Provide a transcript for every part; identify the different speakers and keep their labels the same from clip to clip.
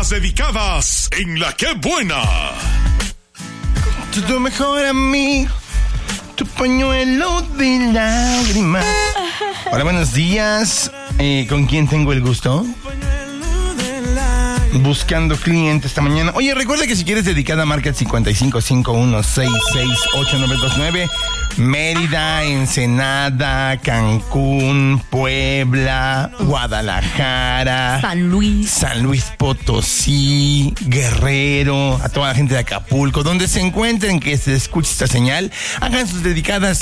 Speaker 1: Las dedicadas en La Qué Buena.
Speaker 2: Tu mejor amigo, tu pañuelo de lágrimas. Hola, buenos días. ¿Con quién tengo el gusto? Buscando cliente esta mañana. Oye, recuerda que si quieres dedicada, marca el 5551668929. Mérida, Ensenada, Cancún, Puebla, Guadalajara,
Speaker 3: San Luis
Speaker 2: Potosí, Guerrero, a toda la gente de Acapulco, donde se encuentren que se escuche esta señal, hagan sus dedicadas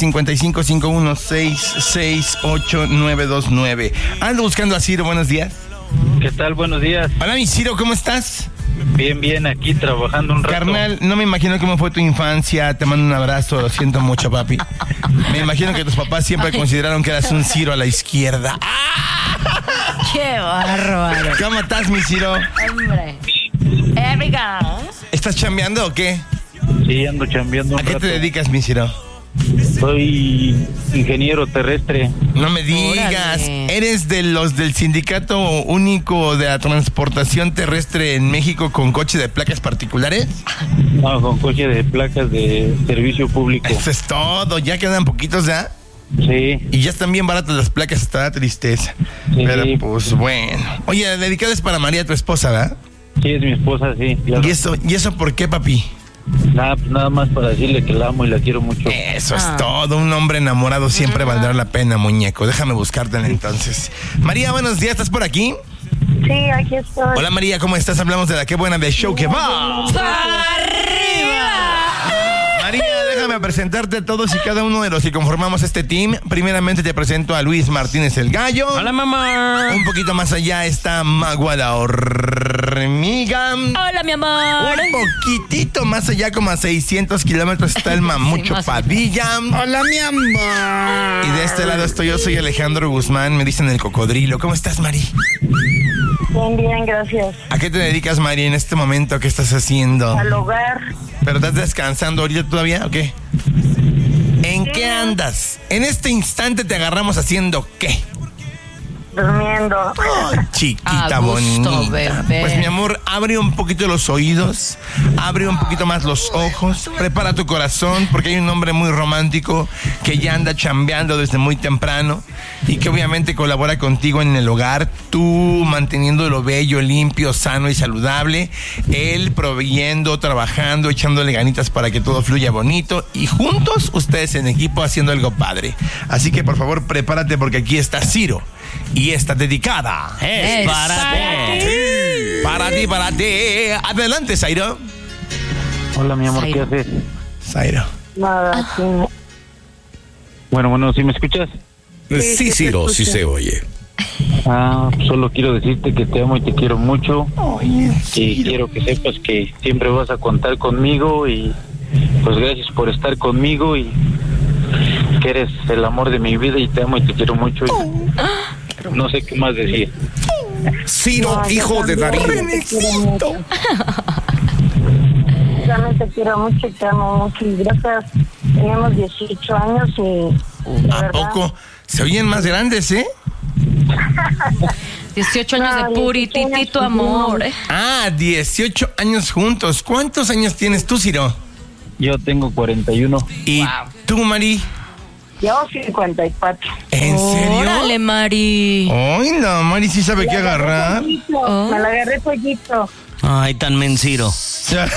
Speaker 2: 5551668929. Ando buscando a Ciro, buenos días.
Speaker 4: ¿Qué tal? Buenos días.
Speaker 2: Hola, mi Ciro, ¿cómo estás?
Speaker 4: Bien, aquí trabajando un rato.
Speaker 2: Carnal, no me imagino cómo fue tu infancia. Te mando un abrazo, lo siento mucho, papi. Me imagino que tus papás siempre consideraron que eras un Ciro a la izquierda.
Speaker 3: ¡Qué bárbaro!
Speaker 2: ¿Cómo estás, mi Ciro?
Speaker 3: Hombre. Erika.
Speaker 2: ¿Estás chambeando o qué?
Speaker 4: Sí, ando chambeando un
Speaker 2: ¿A qué
Speaker 4: rato.
Speaker 2: te dedicas, mi Ciro?
Speaker 4: Soy ingeniero terrestre.
Speaker 2: No me digas.
Speaker 3: Órale.
Speaker 2: ¿Eres de los del sindicato único de la transportación terrestre en México con coche de placas particulares?
Speaker 4: No, con coche de placas de servicio público.
Speaker 2: Eso es todo. Ya quedan poquitos, ¿ya?
Speaker 4: Sí.
Speaker 2: Y ya están bien baratas las placas, hasta da tristeza.
Speaker 4: Sí.
Speaker 2: Pero pues bueno. Oye, dedicada es para María, tu esposa, ¿verdad?
Speaker 4: Sí, es mi esposa, sí. Claro.
Speaker 2: ¿Y eso por qué, papi?
Speaker 4: Nada más para decirle que la amo y la quiero mucho.
Speaker 2: Eso es todo. Un hombre enamorado siempre valdrá la pena, muñeco. Déjame buscarte entonces. María, buenos días. ¿Estás por aquí?
Speaker 5: Sí, aquí estoy.
Speaker 2: Hola, María. ¿Cómo estás? Hablamos de La Qué Buena, del show que va. María, déjame presentarte a todos y cada uno de los que conformamos este team. Primeramente te presento a Luis Martínez el Gallo.
Speaker 6: Hola, mamá.
Speaker 2: Un poquito más allá está Magua la hormiga.
Speaker 3: Hola, mi amor.
Speaker 2: Un poquitito más allá, como a 600 kilómetros, está el Mamucho
Speaker 3: más
Speaker 2: Padilla.
Speaker 6: Hola, mi amor.
Speaker 2: Y de este lado estoy yo, soy Alejandro Guzmán. Me dicen el cocodrilo. ¿Cómo estás, Mari?
Speaker 5: Bien, gracias.
Speaker 2: ¿A qué te dedicas, Mari, en este momento? ¿Qué estás haciendo?
Speaker 5: Al hogar.
Speaker 2: ¿Pero estás descansando ahorita todavía o qué? ¿En qué andas? En este instante te agarramos haciendo ¿qué?
Speaker 5: Durmiendo.
Speaker 2: Ay, chiquita
Speaker 3: A gusto,
Speaker 2: bonita.
Speaker 3: bebé.
Speaker 2: Pues mi amor, abre un poquito los oídos, abre un poquito más los ojos, prepara tu corazón, porque hay un hombre muy romántico que ya anda chambeando desde muy temprano y que obviamente colabora contigo en el hogar, tú manteniéndolo bello, limpio, sano y saludable, él proveyendo, trabajando, echándole ganitas para que todo fluya bonito y juntos ustedes en equipo haciendo algo padre. Así que por favor prepárate porque aquí está Ciro. Y está dedicada.
Speaker 3: Es
Speaker 2: para ti. Para ti. Adelante, Zairo.
Speaker 4: Hola, mi amor,
Speaker 3: Zairo.
Speaker 4: ¿qué haces?
Speaker 2: Zairo.
Speaker 5: Nada, sí.
Speaker 4: Bueno, ¿sí me escuchas?
Speaker 1: Sí, Ciro, sí se oye.
Speaker 4: Solo quiero decirte que te amo y te quiero mucho. Y quiero que sepas que siempre vas a contar conmigo y pues gracias por estar conmigo y que eres el amor de mi vida y te amo y te quiero mucho. Y no sé qué más decir.
Speaker 1: Ciro, hijo de Darío.
Speaker 5: También te quiero mucho y te amo mucho. Y gracias. Tenemos 18 años y... de
Speaker 2: ¿A
Speaker 5: verdad,
Speaker 2: poco? Se oyen más grandes, ¿eh?
Speaker 3: 18 años de purititito amor.
Speaker 2: 18 años juntos. ¿Cuántos años tienes tú, Ciro?
Speaker 4: Yo tengo 41.
Speaker 2: ¿Y tú, Mari?
Speaker 5: Yo 54.
Speaker 2: ¿En serio?
Speaker 3: Órale, Mari.
Speaker 2: Ay, no, Mari sí sabe qué agarrar.
Speaker 5: Pollito, Me la agarré pollito.
Speaker 6: Ay, tan menciro.
Speaker 2: Ya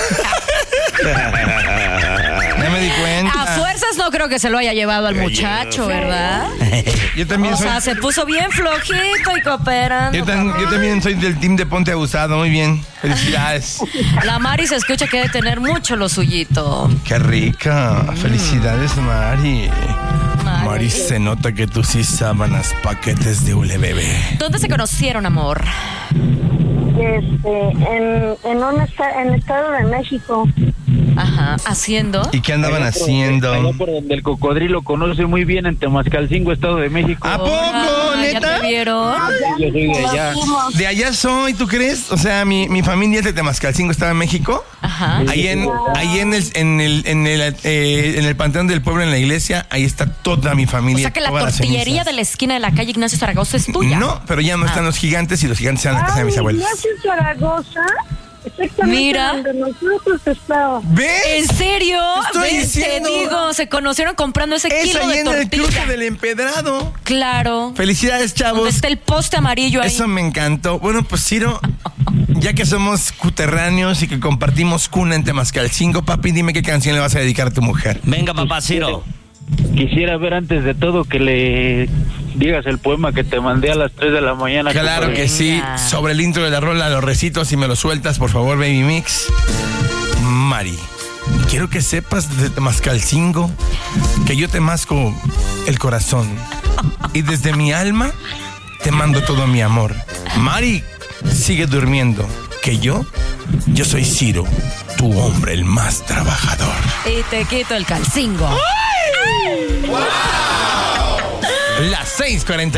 Speaker 2: me di cuenta.
Speaker 3: A fuerzas no creo que se lo haya llevado al muchacho, ¿verdad?
Speaker 2: Yo también
Speaker 3: O
Speaker 2: soy...
Speaker 3: sea, se puso bien flojito y cooperando.
Speaker 2: Yo también soy del team de Ponte Abusado, muy bien. Felicidades.
Speaker 3: La Mari se escucha que debe tener mucho lo suyito.
Speaker 2: Qué rica. Felicidades, Mari. Mari, se nota que tú sí sábanas paquetes de ule bebé.
Speaker 3: ¿Dónde se conocieron, amor?
Speaker 5: En el Estado de México.
Speaker 3: Ajá, haciendo.
Speaker 2: ¿Y qué andaban
Speaker 4: Allá
Speaker 2: haciendo?
Speaker 4: por donde el cocodrilo conoce muy bien en Temascalcingo, Estado de México.
Speaker 2: ¿A poco,
Speaker 3: ¿Ya
Speaker 2: neta?
Speaker 3: te vieron?
Speaker 4: Yo soy de allá.
Speaker 2: De allá soy, ¿tú crees? O sea, mi familia es de Temascalcingo, estaba en México.
Speaker 3: Ajá.
Speaker 2: Ahí en el Panteón del Pueblo, en la iglesia, ahí está toda mi
Speaker 3: O
Speaker 2: familia.
Speaker 3: sea que la
Speaker 2: todas las
Speaker 3: tortillería
Speaker 2: cenizas.
Speaker 3: de la esquina de la calle Ignacio Zaragoza es tuya.
Speaker 2: No, pero ya no están los gigantes y los gigantes están en la casa de mis abuelos.
Speaker 5: Ignacio Zaragoza. Exactamente.
Speaker 3: Mira.
Speaker 5: Donde nosotros estábamos.
Speaker 2: ¿Ves?
Speaker 3: ¿En serio?
Speaker 2: Estoy
Speaker 3: ¿Ves?
Speaker 2: diciendo.
Speaker 3: Te digo, se conocieron comprando ese
Speaker 2: Es
Speaker 3: kilo
Speaker 2: ahí
Speaker 3: de
Speaker 2: en el cruce
Speaker 3: tortilla.
Speaker 2: del Empedrado.
Speaker 3: Claro.
Speaker 2: Felicidades,
Speaker 3: Donde
Speaker 2: chavos.
Speaker 3: está el poste amarillo ahí.
Speaker 2: Eso me encantó. Bueno, pues Ciro, ya que somos cuterráneos y que compartimos cuna en Temascalcingo, papi, dime qué canción le vas a dedicar a tu mujer.
Speaker 6: Venga, papá Ciro.
Speaker 4: Quisiera ver antes de todo que le digas el poema que te mandé a las 3 de la mañana.
Speaker 2: Claro
Speaker 4: compadre.
Speaker 2: que sí.
Speaker 3: Venga.
Speaker 2: Sobre el intro de la rola, los recitos, y me lo sueltas, por favor, Baby Mix. Mari, quiero que sepas desde Temascalcingo que yo te masco el corazón. Y desde mi alma te mando todo mi amor. Mari, sigue durmiendo. Que yo soy Ciro, tu hombre, el más trabajador.
Speaker 3: Y te quito el calcingo.
Speaker 2: Las 6:40.